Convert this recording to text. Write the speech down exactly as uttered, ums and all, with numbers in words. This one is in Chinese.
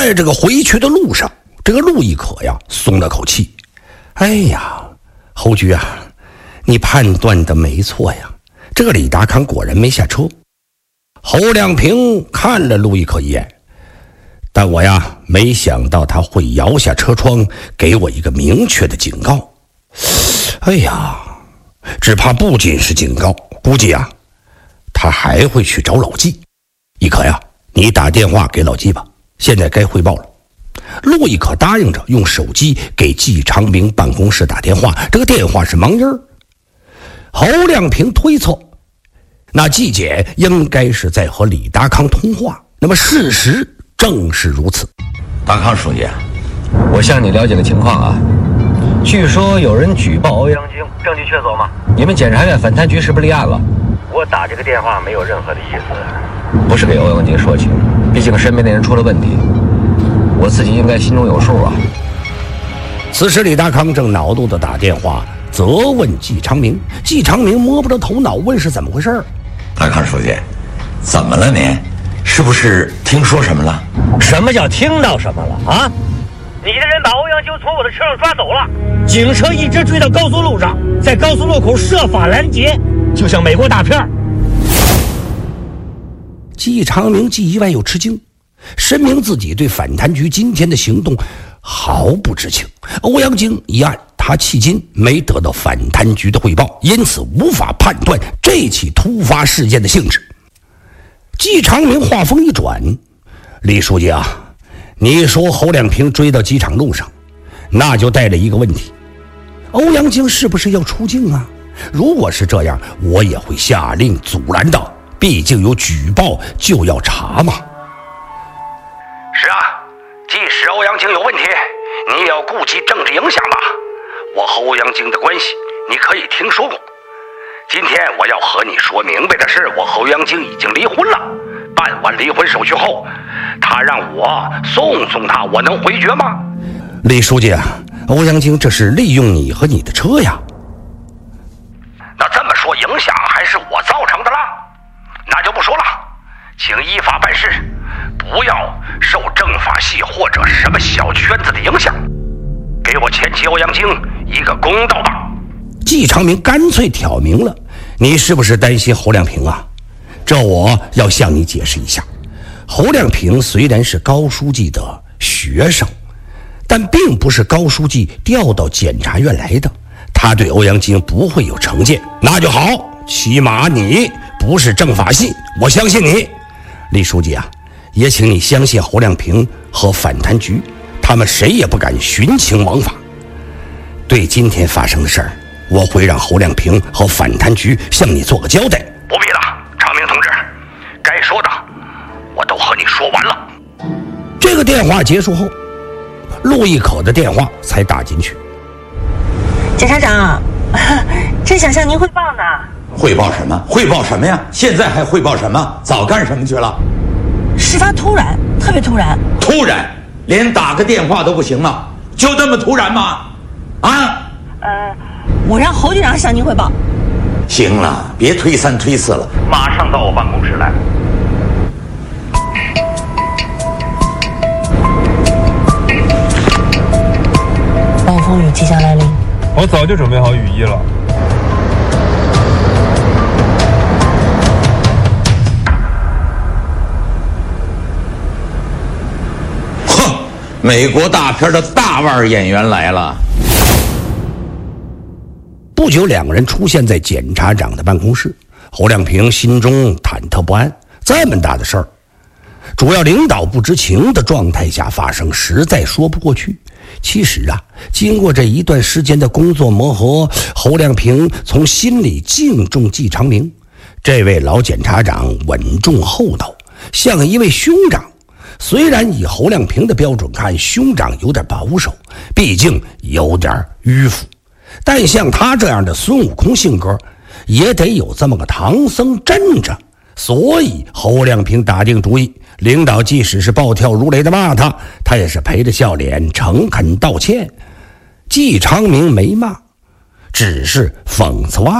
在这个回去的路上，这个陆亦可呀松了口气。哎呀，侯局啊，你判断的没错呀，这个李达康果然没下车。侯亮平看了陆亦可一眼，但我呀没想到他会摇下车窗给我一个明确的警告。哎呀，只怕不仅是警告，估计啊他还会去找老纪。亦可呀，你打电话给老纪吧，现在该汇报了。陆亦可答应着，用手机给季长明办公室打电话，这个电话是忙音儿。侯亮平推测，那季姐应该是在和李达康通话，那么事实正是如此。 达康书记，我向你了解的情况啊，据说有人举报欧阳菁，证据确凿吗？你们检察院反贪局是不是立案了？ 我打这个电话没有任何的意思， 不是给欧阳菁说情，毕竟身边的人出了问题，我自己应该心中有数啊。 此时李达康正恼怒地打电话责问季长明，季长明摸不着头脑，问是怎么回事。 达康书记，怎么了您？是不是听说什么了？ 什么叫听到什么了啊？你的人把欧阳菁从我的车上抓走了，警车一直追到高速路上，在高速路口设法拦截，就像美国大片。 季长明既意外又吃惊，声明自己对反贪局今天的行动毫不知情。欧阳菁一案，他迄今没得到反贪局的汇报，因此无法判断这起突发事件的性质。季长明话锋一转，李书记啊，你说侯亮平追到机场路上，那就带着一个问题，欧阳菁是不是要出境啊？如果是这样，我也会下令阻拦的，毕竟有举报就要查嘛。 是啊，即使欧阳菁有问题，你也要顾及政治影响吧。我和欧阳菁的关系你可以听说过，今天我要和你说明白的是，我和欧阳菁已经离婚了，办完离婚手续后，他让我送送他，我能回绝吗？ 李书记啊，欧阳菁这是利用你和你的车呀。 那这么说，影响还是我造成的了，那就不说了，请依法办事，不要受政法系或者什么小圈子的影响，给我前妻欧阳菁一个公道吧。 季长明干脆挑明了，你是不是担心侯亮平啊？这我要向你解释一下，侯亮平虽然是高书记的学生，但并不是高书记调到检察院来的，他对欧阳菁不会有成见，那就好，起码你不是政法系，我相信你。李书记啊，也请你相信侯亮平和反贪局，他们谁也不敢徇情枉法。对今天发生的事儿，我会让侯亮平和反贪局向你做个交代。 不必了，长明同志，该说的我都和你说完了。 这个电话结束后，陆亦可的电话才打进去。 检察长，正想向您汇报呢。 汇报什么？汇报什么呀？现在还汇报什么？早干什么去了？ 事发突然，特别突然。 突然？连打个电话都不行吗？就这么突然吗？啊？ 呃，我让侯局长向您汇报。 行了，别推三推四了， 马上到我办公室来。 暴风雨即将来临。 我早就准备好雨衣了。 哼，美国大片的大腕演员来了。 不久，两个人出现在检察长的办公室。侯亮平心中忐忑不安，这么大的事儿，主要领导不知情的状态下发生，实在说不过去。其实啊，经过这一段时间的工作磨合，侯亮平从心里敬重季长明这位老检察长，稳重厚道，像一位兄长。虽然以侯亮平的标准看，兄长有点保守，毕竟有点迂腐，但像他这样的孙悟空性格，也得有这么个唐僧镇着。所以侯亮平打定主意，领导即使是暴跳如雷的骂他，他也是陪着笑脸诚恳道歉。季长明没骂，只是讽刺挖